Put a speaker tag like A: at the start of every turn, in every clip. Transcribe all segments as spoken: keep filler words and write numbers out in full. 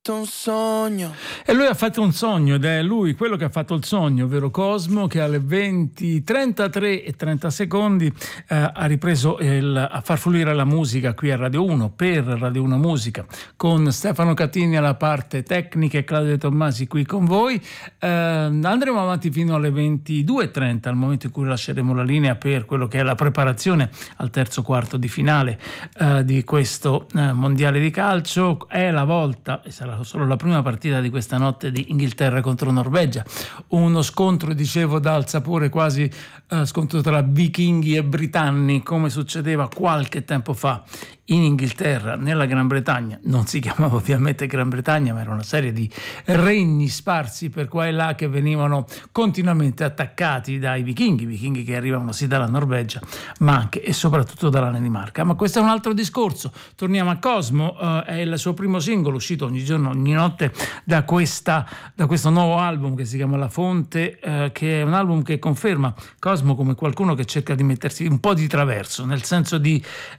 A: fatto un sogno.
B: E lui ha fatto un sogno, ed è lui quello che ha fatto il sogno, ovvero Cosmo, che alle venti trentatré e trenta secondi eh, ha ripreso il, a far fluire la musica qui a Radio uno, per Radio uno Musica, con Stefano Catini alla parte tecnica e Claudio Tommasi qui con voi. Eh, andremo avanti fino alle ventidue e trenta, al momento in cui lasceremo la linea per quello che è la preparazione al terzo quarto di finale eh, di questo eh, mondiale di calcio. È la volta, e sarà solo la prima partita di questa notte, di Inghilterra contro Norvegia, uno scontro, dicevo, dal sapore quasi eh, scontro tra vichinghi e britanni, come succedeva qualche tempo fa in Inghilterra. Nella Gran Bretagna non si chiamava ovviamente Gran Bretagna, ma era una serie di regni sparsi per qua e là che venivano continuamente attaccati dai vichinghi, vichinghi che arrivavano sì dalla Norvegia, ma anche e soprattutto dalla Danimarca. Ma questo è un altro discorso. Torniamo a Cosmo, eh, è il suo primo singolo, uscito ogni giorno, ogni notte, da, questa, da questo nuovo album che si chiama La Fonte, eh, che è un album che conferma Cosmo come qualcuno che cerca di mettersi un po' di traverso, nel senso di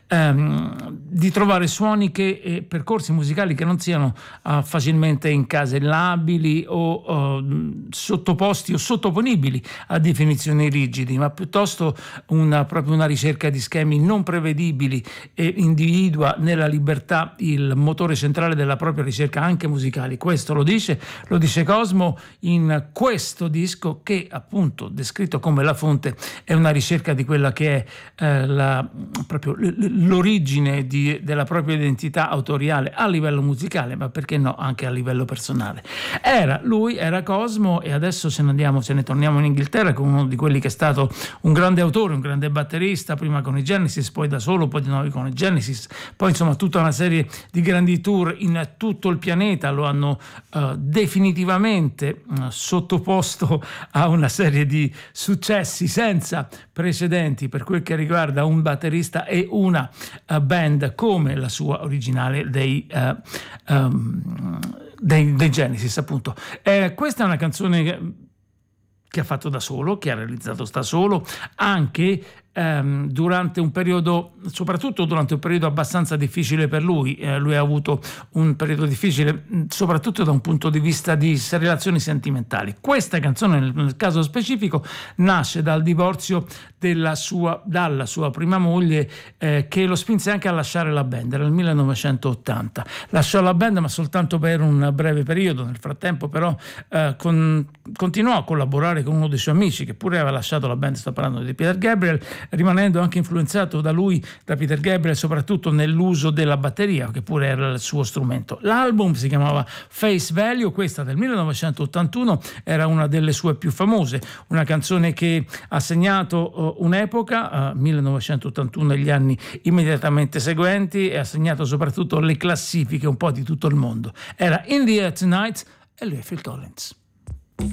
B: ehm, di trovare suoni che, e percorsi musicali che non siano uh, facilmente incasellabili o uh, sottoposti o sottoponibili a definizioni rigidi, ma piuttosto una, proprio una ricerca di schemi non prevedibili, e individua nella libertà il motore centrale della propria ricerca anche musicali. Questo lo dice, lo dice Cosmo in questo disco, che appunto, descritto come La Fonte, è una ricerca di quella che è eh, la, proprio l'origine Di, della propria identità autoriale a livello musicale, ma perché no anche a livello personale. Era lui, era Cosmo, e adesso ce ne andiamo, ce ne torniamo in Inghilterra con uno di quelli che è stato un grande autore, un grande batterista, prima con i Genesis, poi da solo, poi di nuovo con i Genesis, poi insomma tutta una serie di grandi tour in tutto il pianeta. Lo hanno uh, definitivamente uh, sottoposto a una serie di successi senza precedenti per quel che riguarda un batterista e una uh, band come la sua originale dei, uh, um, dei, dei Genesis, appunto. Eh, questa è una canzone che, che ha fatto da solo, che ha realizzato da solo, anche ehm, durante un periodo, soprattutto durante un periodo abbastanza difficile per lui. Eh, lui ha avuto un periodo difficile soprattutto da un punto di vista di relazioni sentimentali. Questa canzone, nel, nel caso specifico, nasce dal divorzio della sua, dalla sua prima moglie, eh, che lo spinse anche a lasciare la band. Era nel millenovecentottanta. Lasciò la band, ma soltanto per un breve periodo. Nel frattempo però eh, con, continuò a collaborare con uno dei suoi amici, che pure aveva lasciato la band. Sto parlando di Peter Gabriel, rimanendo anche influenzato da lui, da Peter Gabriel, soprattutto nell'uso della batteria, che pure era il suo strumento. L'album si chiamava Face Value, questa del millenovecentottantuno era una delle sue più famose, una canzone che ha segnato uh, un'epoca, uh, millenovecentottantuno e gli anni immediatamente seguenti, e ha segnato soprattutto le classifiche un po' di tutto il mondo. Era In the Air Tonight, e lui è Phil Collins.